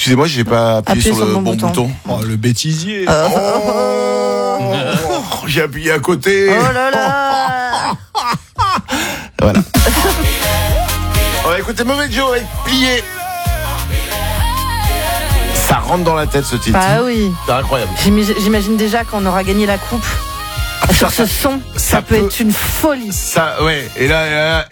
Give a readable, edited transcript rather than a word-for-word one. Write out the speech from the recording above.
Excusez-moi, j'ai pas appuyé sur le bon bouton. Oh, le bêtisier. J'ai appuyé à côté. Oh là là. Voilà. On va écouter Mauvais Joe avec Plié. Ça rentre dans la tête ce titre. Bah oui. C'est incroyable. J'imagine déjà qu'on aura gagné la coupe. Sur ce son, ça peut être une folie. Ça, ouais. Et là